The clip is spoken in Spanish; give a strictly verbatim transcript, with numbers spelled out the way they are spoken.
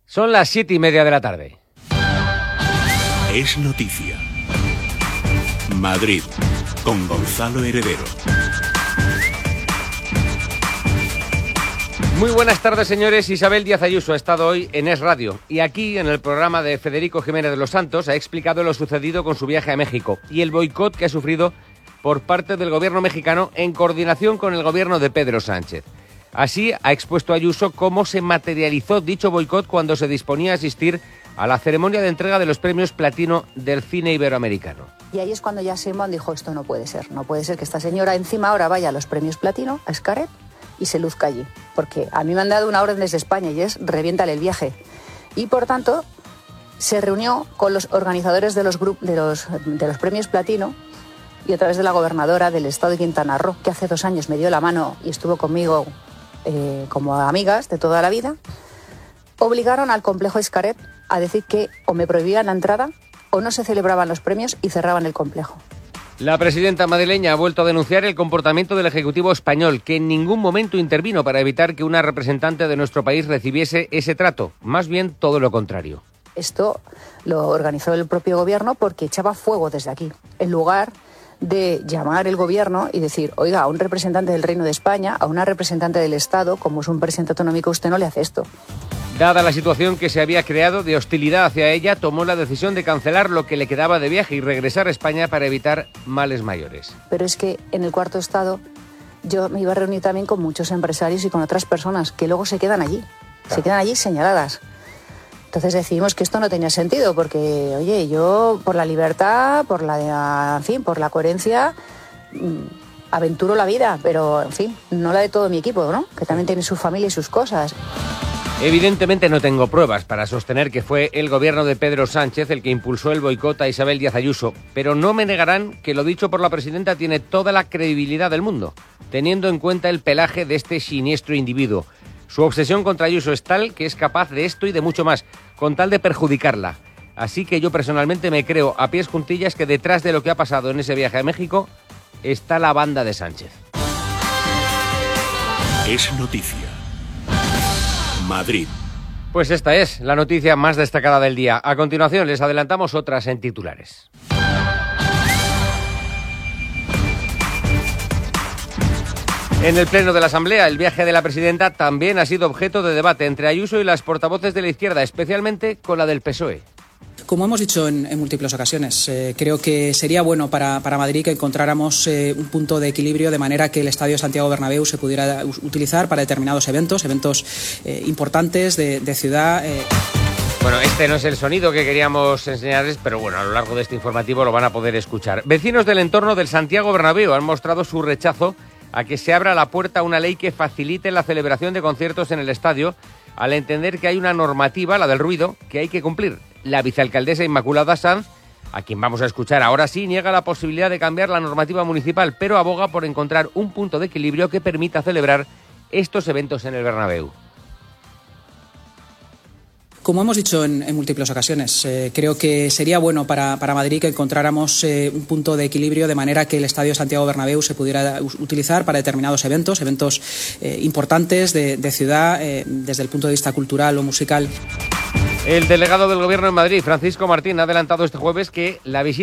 Son las siete y media de la tarde. Es noticia. Madrid, con Gonzalo Heredero. Muy buenas tardes, señores. Isabel Díaz Ayuso ha estado hoy en Es Radio y aquí, en el programa de Federico Jiménez de los Santos, ha explicado lo sucedido con su viaje a México y el boicot que ha sufrido por parte del gobierno mexicano en coordinación con el gobierno de Pedro Sánchez. Así ha expuesto Ayuso cómo se materializó dicho boicot cuando se disponía a asistir a la ceremonia de entrega de los premios Platino del cine iberoamericano. Y ahí es cuando ya Sheinbaum dijo, esto no puede ser, no puede ser que esta señora encima ahora vaya a los premios Platino, a Xcaret, y se luzca allí. Porque a mí me han dado una orden desde España y es reviéntale el viaje. Y por tanto, se reunió con los organizadores de los, grup- de los, de los premios Platino y a través de la gobernadora del estado de Quintana Roo, que hace dos años me dio la mano y estuvo conmigo eh, como amigas de toda la vida, obligaron al complejo Xcaret a decir que o me prohibían la entrada o no se celebraban los premios y cerraban el complejo. La presidenta madrileña ha vuelto a denunciar el comportamiento del Ejecutivo español, que en ningún momento intervino para evitar que una representante de nuestro país recibiese ese trato. Más bien todo lo contrario. Esto lo organizó el propio gobierno porque echaba fuego desde aquí, en lugar de llamar el gobierno y decir, oiga, a un representante del Reino de España, a una representante del Estado, como es un presidente autonómico, usted no le hace esto. Dada la situación que se había creado de hostilidad hacia ella, tomó la decisión de cancelar lo que le quedaba de viaje y regresar a España para evitar males mayores. Pero es que en el cuarto estado yo me iba a reunir también con muchos empresarios y con otras personas que luego se quedan allí, claro. Se quedan allí señaladas. Entonces decidimos que esto no tenía sentido porque, oye, yo por la libertad, por la, en fin, por la coherencia, aventuro la vida, pero, en fin, no la de todo mi equipo, ¿no? Que también tiene su familia y sus cosas. Evidentemente no tengo pruebas para sostener que fue el gobierno de Pedro Sánchez el que impulsó el boicot a Isabel Díaz Ayuso, pero no me negarán que lo dicho por la presidenta tiene toda la credibilidad del mundo, teniendo en cuenta el pelaje de este siniestro individuo. Su obsesión contra Ayuso es tal que es capaz de esto y de mucho más, con tal de perjudicarla. Así que yo personalmente me creo a pies juntillas que detrás de lo que ha pasado en ese viaje a México está la banda de Sánchez. Es noticia. Madrid. Pues esta es la noticia más destacada del día. A continuación les adelantamos otras en titulares. En el pleno de la Asamblea, el viaje de la presidenta también ha sido objeto de debate entre Ayuso y las portavoces de la izquierda, especialmente con la del P S O E. Como hemos dicho en, en múltiples ocasiones, eh, creo que sería bueno para, para Madrid que encontráramos eh, un punto de equilibrio de manera que el Estadio Santiago Bernabéu se pudiera utilizar para determinados eventos, eventos eh, importantes de, de ciudad. Eh. Bueno, este no es el sonido que queríamos enseñarles, pero bueno, a lo largo de este informativo lo van a poder escuchar. Vecinos del entorno del Santiago Bernabéu han mostrado su rechazo a que se abra la puerta a una ley que facilite la celebración de conciertos en el estadio, al entender que hay una normativa, la del ruido, que hay que cumplir. La vicealcaldesa Inmaculada Sanz, a quien vamos a escuchar ahora sí, niega la posibilidad de cambiar la normativa municipal, pero aboga por encontrar un punto de equilibrio que permita celebrar estos eventos en el Bernabéu. Como hemos dicho en, en múltiples ocasiones, eh, creo que sería bueno para, para Madrid que encontráramos eh, un punto de equilibrio de manera que el Estadio Santiago Bernabéu se pudiera utilizar para determinados eventos, eventos eh, importantes de, de ciudad, eh, desde el punto de vista cultural o musical. El delegado del Gobierno en Madrid, Francisco Martín, ha adelantado este jueves que la visita